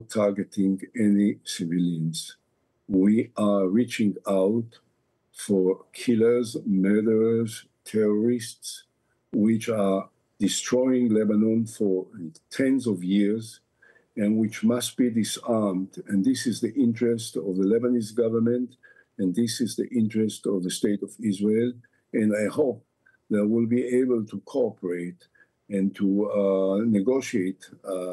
targeting any civilians. We are reaching out for killers, murderers, terrorists, which are destroying Lebanon for tens of years and which must be disarmed. And this is the interest of the Lebanese government, and this is the interest of the State of Israel. And I hope that we'll be able to cooperate and to negotiate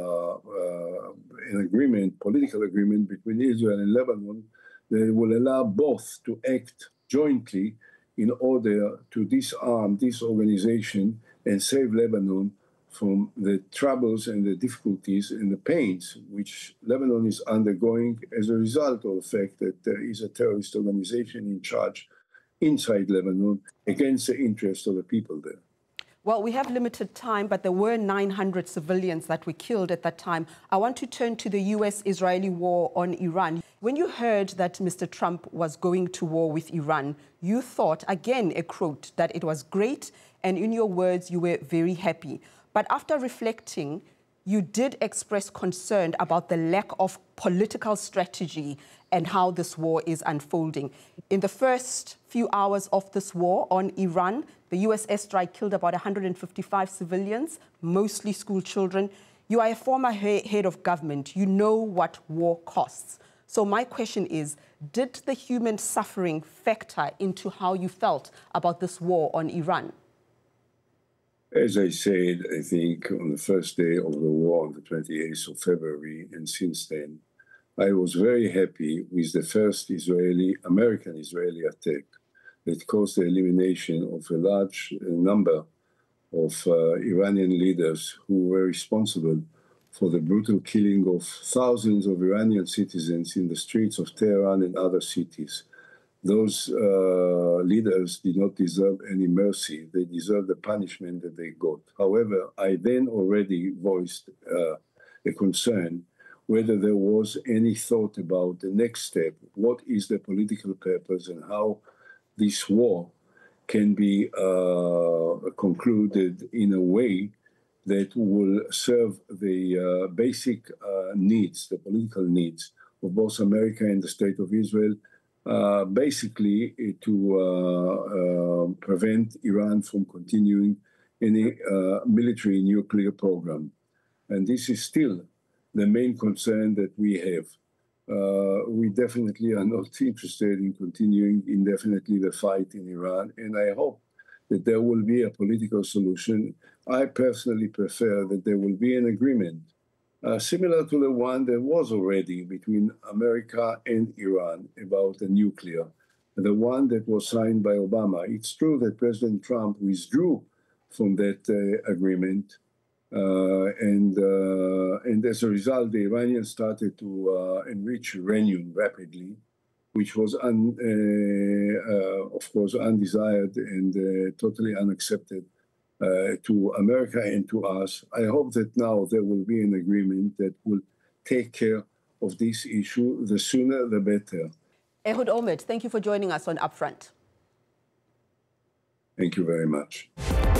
an agreement, political agreement between Israel and Lebanon that will allow both to act jointly in order to disarm this organization and save Lebanon from the troubles and the difficulties and the pains which Lebanon is undergoing as a result of the fact that there is a terrorist organization in charge inside Lebanon against the interests of the people there. Well, we have limited time, but there were 900 civilians that were killed at that time. I want to turn to the US-Israeli war on Iran. When you heard that Mr. Trump was going to war with Iran, you thought, again, a quote, that it was great, and in your words, you were very happy. But after reflecting, you did express concern about the lack of political strategy and how this war is unfolding. In the first few hours of this war on Iran, the US airstrike killed about 155 civilians, mostly school children. You are a former head of government. You know what war costs. So my question is, did the human suffering factor into how you felt about this war on Iran? As I said, I think on the first day of the war, on the 28th of February, and since then, I was very happy with the first American-Israeli attack that caused the elimination of a large number of Iranian leaders who were responsible for the brutal killing of thousands of Iranian citizens in the streets of Tehran and other cities. Those leaders did not deserve any mercy. They deserve the punishment that they got. However, I then already voiced a concern whether there was any thought about the next step. What is the political purpose and how this war can be concluded in a way that will serve the basic needs, the political needs of both America and the State of Israel, basically to prevent Iran from continuing any military nuclear program. And this is still the main concern that we have. We definitely are not interested in continuing indefinitely the fight in Iran, and I hope that there will be a political solution. I personally prefer that there will be an agreement similar to the one that was already between America and Iran about the nuclear, the one that was signed by Obama. It's true that President Trump withdrew from that agreement, and as a result, the Iranians started to enrich uranium rapidly, which was, of course, undesired and totally unaccepted to America and to us. I hope that now there will be an agreement that will take care of this issue. The sooner, the better. Ehud Olmert, thank you for joining us on Upfront. Thank you very much.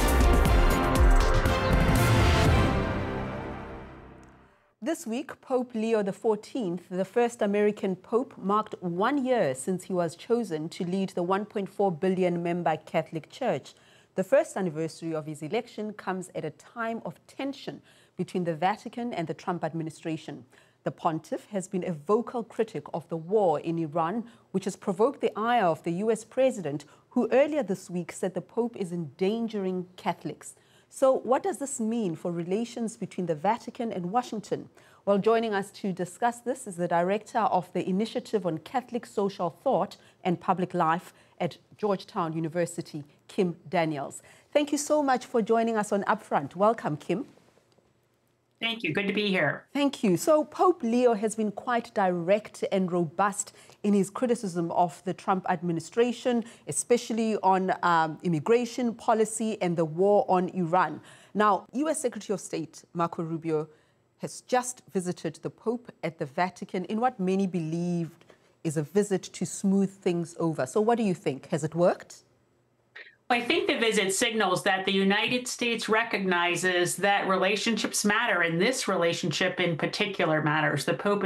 This week, Pope Leo XIV, the first American pope, marked 1 year since he was chosen to lead the 1.4 billion member Catholic Church. The first anniversary of his election comes at a time of tension between the Vatican and the Trump administration. The pontiff has been a vocal critic of the war in Iran, which has provoked the ire of the US president, who earlier this week said the Pope is endangering Catholics. So what does this mean for relations between the Vatican and Washington? Well, joining us to discuss this is the director of the Initiative on Catholic Social Thought and Public Life at Georgetown University, Kim Daniels. Thank you so much for joining us on Upfront. Welcome, Kim. Thank you. Good to be here. Thank you. So Pope Leo has been quite direct and robust in his criticism of the Trump administration, especially on immigration policy and the war on Iran. Now, U.S. Secretary of State Marco Rubio has just visited the Pope at the Vatican in what many believed is a visit to smooth things over. So what do you think? Has it worked? I think the visit signals that the United States recognizes that relationships matter, and this relationship in particular matters. The Pope